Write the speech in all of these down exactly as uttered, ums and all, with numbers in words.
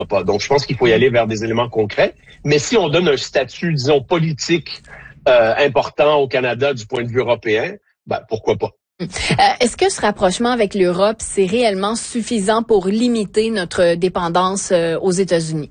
pas. Donc, je pense qu'il faut y aller vers des éléments concrets. Mais si on donne un statut, disons, politique euh, important au Canada du point de vue européen, ben, pourquoi pas? Euh, est-ce que ce rapprochement avec l'Europe, c'est réellement suffisant pour limiter notre dépendance euh, aux États-Unis?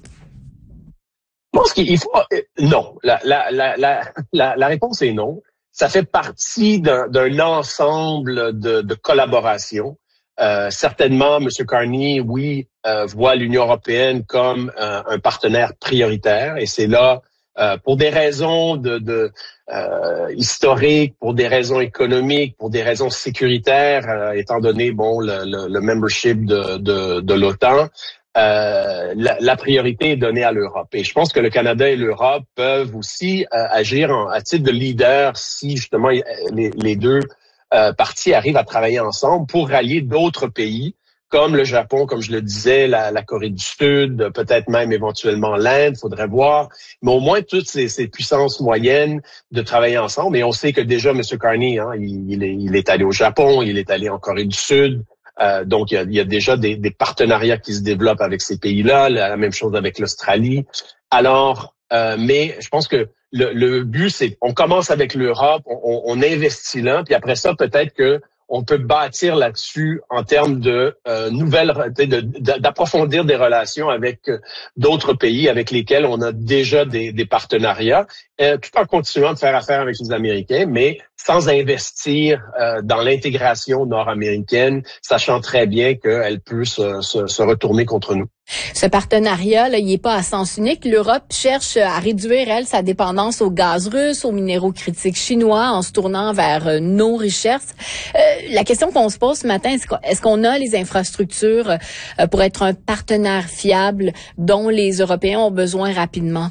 Je pense qu'il faut... Euh, non. La, la, la, la, la, la réponse est non. Ça fait partie d'un, d'un ensemble de, de collaboration. Euh, certainement, M. Carney, oui, euh, voit l'Union européenne comme euh, un partenaire prioritaire, et c'est là, euh, pour des raisons de, de euh, historiques, pour des raisons économiques, pour des raisons sécuritaires, euh, étant donné bon le, le, le membership de, de, de l'OTAN. Euh, la, la priorité est donnée à l'Europe. Et je pense que le Canada et l'Europe peuvent aussi euh, agir en, à titre de leader si justement les, les deux euh, parties arrivent à travailler ensemble pour rallier d'autres pays comme le Japon, comme je le disais, la, la Corée du Sud, peut-être même éventuellement l'Inde, faudrait voir. Mais au moins toutes ces, ces puissances moyennes de travailler ensemble. Et on sait que déjà M. Carney, hein, il, il, est, il est allé au Japon, il est allé en Corée du Sud. Euh, donc, il y, a, il y a déjà des, des partenariats qui se développent avec ces pays-là, la, la même chose avec l'Australie. Alors, euh, mais je pense que le, le but, c'est on commence avec l'Europe, on, on investit là, puis après ça, peut-être que on peut bâtir là-dessus en termes de euh, nouvelles, de, de, d'approfondir des relations avec euh, d'autres pays avec lesquels on a déjà des, des partenariats, euh, tout en continuant de faire affaire avec les Américains, mais sans investir euh, dans l'intégration nord-américaine, sachant très bien qu'elle peut se, se, se retourner contre nous. Ce partenariat, là, il n'est pas à sens unique. L'Europe cherche à réduire, elle, sa dépendance au gaz russe, aux minéraux critiques chinois, en se tournant vers euh, nos richesses. Euh, la question qu'on se pose ce matin, est-ce qu'on, est-ce qu'on a les infrastructures euh, pour être un partenaire fiable dont les Européens ont besoin rapidement?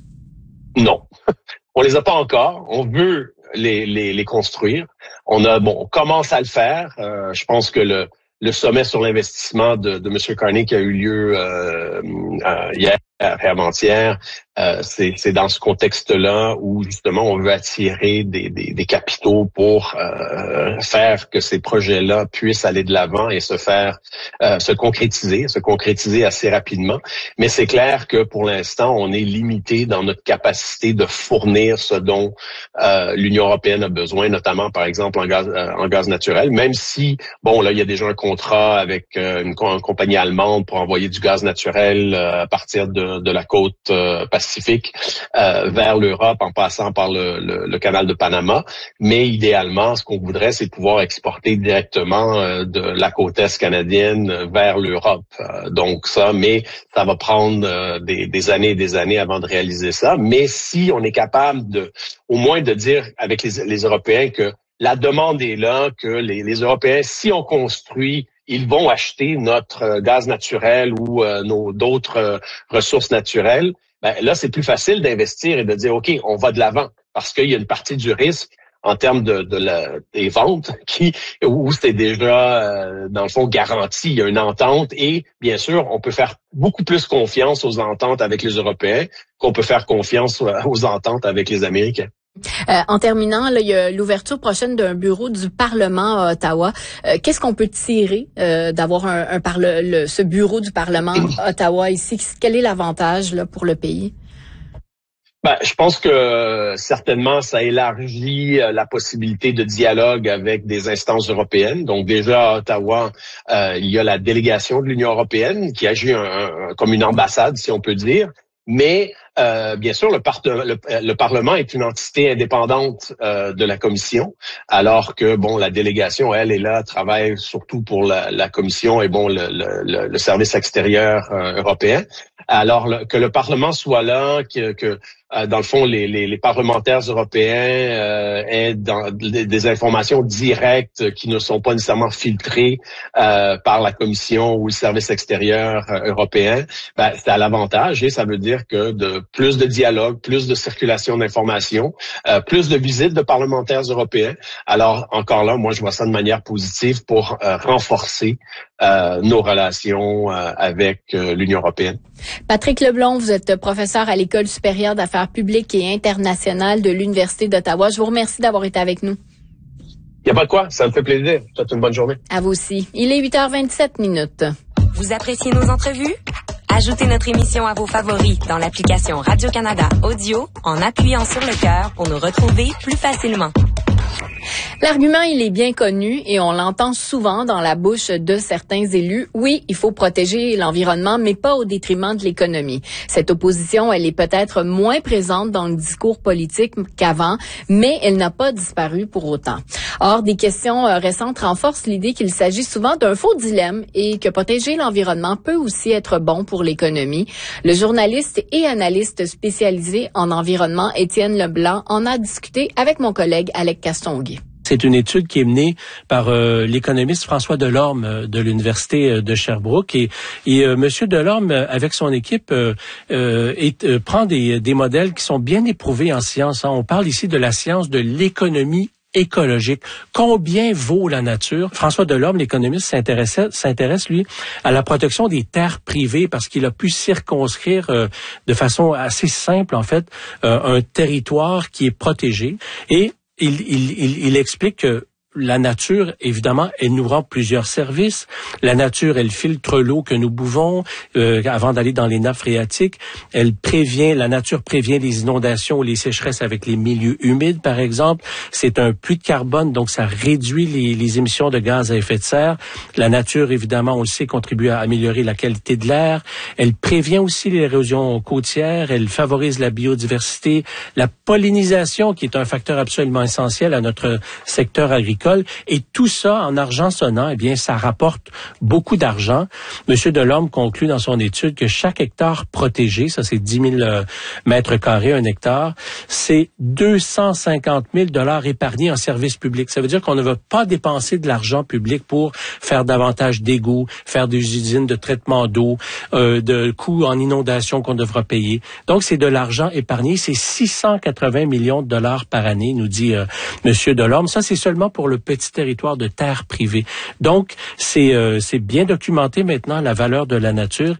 Non. On les a pas encore. On veut les, les, les construire. On a, bon, on commence à le faire. Euh, je pense que le Le sommet sur l'investissement de, de M. Carney qui a eu lieu euh, euh, hier et avant-hier, euh, c'est, c'est dans ce contexte-là où justement on veut attirer des, des, des capitaux pour euh, faire que ces projets-là puissent aller de l'avant et se faire euh, se concrétiser, se concrétiser assez rapidement. Mais c'est clair que pour l'instant, on est limité dans notre capacité de fournir ce dont euh, l'Union européenne a besoin, notamment par exemple en gaz, euh, en gaz naturel. Même si bon là il y a déjà un contrat avec euh, une, une compagnie allemande pour envoyer du gaz naturel euh, à partir de de la côte euh, pacifique euh, vers l'Europe en passant par le, le, le canal de Panama. Mais idéalement, ce qu'on voudrait, c'est pouvoir exporter directement euh, de la côte est canadienne vers l'Europe. Euh, donc ça, mais ça va prendre euh, des, des années et des années avant de réaliser ça. Mais si on est capable de, au moins de dire avec les, les Européens que la demande est là, que les, les Européens, si on construit, ils vont acheter notre gaz naturel ou euh, nos d'autres euh, ressources naturelles, ben là, c'est plus facile d'investir et de dire, OK, on va de l'avant parce qu'il y a une partie du risque en termes de, de la, des ventes qui où c'est déjà, euh, dans le fond, garanti. Il y a une entente et, bien sûr, on peut faire beaucoup plus confiance aux ententes avec les Européens qu'on peut faire confiance aux ententes avec les Américains. Euh, en terminant, là, il y a l'ouverture prochaine d'un bureau du Parlement à Ottawa. Euh, qu'est-ce qu'on peut tirer euh, d'avoir un, un parle, le, ce bureau du Parlement à Ottawa ici? Quel est l'avantage là, pour le pays? Ben, je pense que certainement, ça élargit la possibilité de dialogue avec des instances européennes. Donc déjà, à Ottawa, euh, il y a la délégation de l'Union européenne qui agit un, un, comme une ambassade, si on peut dire. Mais euh, bien sûr, le, part- le, le Parlement est une entité indépendante euh, de la Commission, alors que bon, la délégation, elle, est là, travaille surtout pour la, la Commission et bon, le, le, le service extérieur euh, européen. Alors le, que le Parlement soit là, que, que euh, dans le fond, les, les, les parlementaires européens euh, aient dans, des, des informations directes qui ne sont pas nécessairement filtrées euh, par la Commission ou le service extérieur euh, européen, ben, c'est à l'avantage et ça veut dire que de plus de dialogue, plus de circulation d'informations, euh, plus de visites de parlementaires européens. Alors encore là, moi je vois ça de manière positive pour euh, renforcer euh, nos relations euh, avec euh, l'Union européenne. Patrick Leblond, vous êtes professeur à l'École supérieure d'affaires publiques et internationales de l'Université d'Ottawa. Je vous remercie d'avoir été avec nous. Il n'y a pas de quoi, ça me fait plaisir. Je vous souhaite une bonne journée. À vous aussi. Il est huit heures vingt-sept minutes. Vous appréciez nos entrevues? Ajoutez notre émission à vos favoris dans l'application Radio-Canada Audio en appuyant sur le cœur pour nous retrouver plus facilement. L'argument, il est bien connu et on l'entend souvent dans la bouche de certains élus. Oui, il faut protéger l'environnement, mais pas au détriment de l'économie. Cette opposition, elle est peut-être moins présente dans le discours politique qu'avant, mais elle n'a pas disparu pour autant. Or, des questions récentes renforcent l'idée qu'il s'agit souvent d'un faux dilemme et que protéger l'environnement peut aussi être bon pour l'économie. Le journaliste et analyste spécialisé en environnement, Étienne Leblanc, en a discuté avec mon collègue Alec Castonguay. C'est une étude qui est menée par euh, l'économiste François Delorme euh, de l'Université euh, de Sherbrooke. Et, et euh, Monsieur Delorme, euh, avec son équipe, euh, euh, est, euh, prend des, des modèles qui sont bien éprouvés en science. Hein. On parle ici de la science de l'économie écologique. Combien vaut la nature? François Delorme, l'économiste, s'intéresse, s'intéresse, lui, à la protection des terres privées parce qu'il a pu circonscrire euh, de façon assez simple, en fait, euh, un territoire qui est protégé. Et Il, il, il, il explique que la nature, évidemment, elle nous rend plusieurs services. La nature, elle filtre l'eau que nous buvons euh, avant d'aller dans les nappes phréatiques. Elle prévient, la nature prévient les inondations ou les sécheresses avec les milieux humides, par exemple. C'est un puits de carbone, donc ça réduit les, les émissions de gaz à effet de serre. La nature, évidemment, on le sait, contribue à améliorer la qualité de l'air. Elle prévient aussi l'érosion côtière. Elle favorise la biodiversité, la pollinisation, qui est un facteur absolument essentiel à notre secteur agricole. Et tout ça, en argent sonnant, eh bien, ça rapporte beaucoup d'argent. Monsieur Delorme conclut dans son étude que chaque hectare protégé, ça c'est dix mille euh, mètres carrés, un hectare, c'est deux cent cinquante mille dollars épargnés en services publics. Ça veut dire qu'on ne veut pas dépenser de l'argent public pour faire davantage d'égouts, faire des usines de traitement d'eau, euh, de coûts en inondation qu'on devra payer. Donc, c'est de l'argent épargné. C'est six cent quatre-vingts millions de dollars par année, nous dit euh, Monsieur Delorme. Ça, c'est seulement pour le petit territoire de terre privée. Donc, c'est euh, c'est bien documenté maintenant, la valeur de la nature.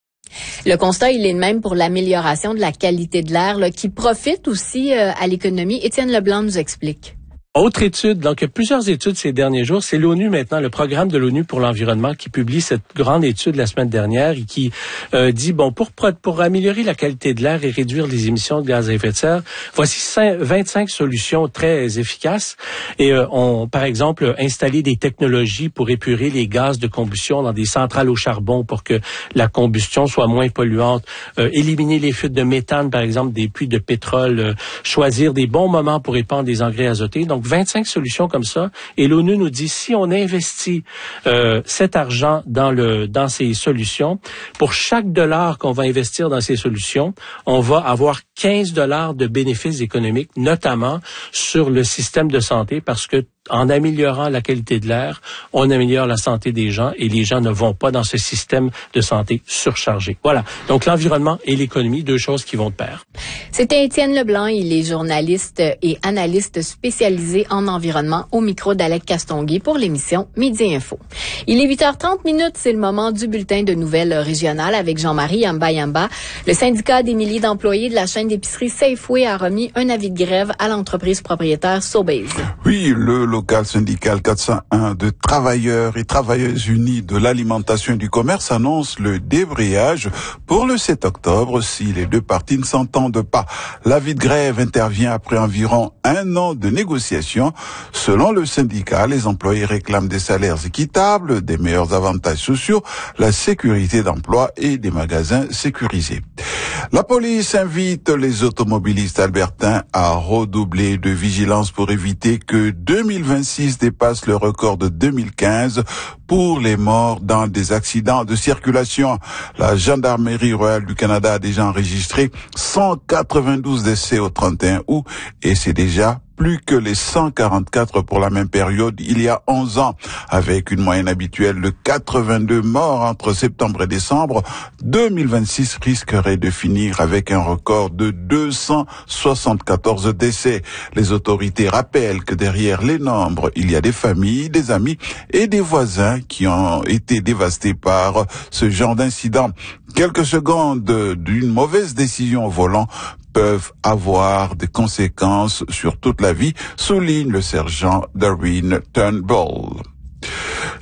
Le constat, il est le même pour l'amélioration de la qualité de l'air, là, qui profite aussi euh, à l'économie. Étienne Leblanc nous explique. Autre étude, donc il y a plusieurs études ces derniers jours. C'est l'ONU maintenant, le programme de l'ONU pour l'environnement qui publie cette grande étude la semaine dernière et qui euh, dit, bon, pour pour améliorer la qualité de l'air et réduire les émissions de gaz à effet de serre, voici vingt-cinq solutions très efficaces. Et euh, on, par exemple, installer des technologies pour épurer les gaz de combustion dans des centrales au charbon pour que la combustion soit moins polluante, euh, éliminer les fuites de méthane, par exemple, des puits de pétrole, euh, choisir des bons moments pour épandre des engrais azotés. Donc, vingt-cinq solutions comme ça. Et l'ONU nous dit, si on investit euh, cet argent dans le dans ces solutions, pour chaque dollar qu'on va investir dans ces solutions, on va avoir quinze dollars de bénéfices économiques, notamment sur le système de santé, parce que en améliorant la qualité de l'air, on améliore la santé des gens et les gens ne vont pas dans ce système de santé surchargé. Voilà. Donc, l'environnement et l'économie, deux choses qui vont de pair. C'était Étienne Leblanc. Il est journaliste et analyste spécialisé en environnement au micro d'Alec Castonguay pour l'émission Midi Info. Il est huit heures trente minutes. C'est le moment du bulletin de nouvelles régionales avec Jean-Marie Yamba Yamba. Le syndicat des milliers d'employés de la chaîne d'épicerie Safeway a remis un avis de grève à l'entreprise propriétaire Sobeys. Oui, le local syndical quatre cent un de travailleurs et travailleuses unis de l'alimentation et du commerce annonce le débrayage pour le sept octobre si les deux parties ne s'entendent pas. L'avis de grève intervient après environ un an de négociations. Selon le syndicat, les employés réclament des salaires équitables, des meilleurs avantages sociaux, la sécurité d'emploi et des magasins sécurisés. La police invite les automobilistes albertains à redoubler de vigilance pour éviter que deux mille vingt-six dépasse le record de deux mille quinze pour les morts dans des accidents de circulation. La Gendarmerie royale du Canada a déjà enregistré cent quatre-vingt-douze décès au trente et un août et c'est déjà plus que les cent quarante-quatre pour la même période il y a onze ans. Avec une moyenne habituelle de quatre-vingt-deux morts entre septembre et décembre, deux mille vingt-six risquerait de finir avec un record de deux cent soixante-quatorze décès. Les autorités rappellent que derrière les nombres, il y a des familles, des amis et des voisins qui ont été dévastés par ce genre d'incident. Quelques secondes d'une mauvaise décision au volant peuvent avoir des conséquences sur toute la vie, souligne le sergent Darwin Turnbull.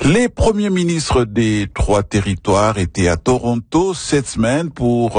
Les premiers ministres des trois territoires étaient à Toronto cette semaine pour